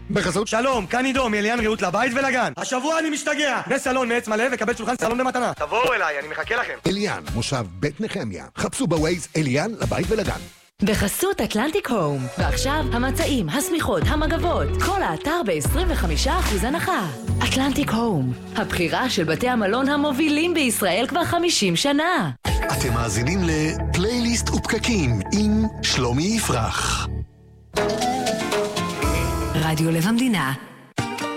בחסות שלום, כאן עידו מאליאן ריהוט לבית ולגן. השבוע אני משתגע. בסלון מעץ מלא וקבל שולחן סלון במתנה. תבואו אליי, אני מחכה לכם. אליאן, מושב בית נחמיה. חפשו בווייז אליאן לבית ולגן. בחסות אטלנטיק הום. ועכשיו המצעים, השמיכות, המגבות. כל האתר ב-25% הנחה. אטלנטיק הום. הבחירה של בתי המלון המובילים בישראל כבר 50 שנה. אתם מאזינים לפלייליסט ופקקים עם שלומי יפרח. רדיו לב המדינה.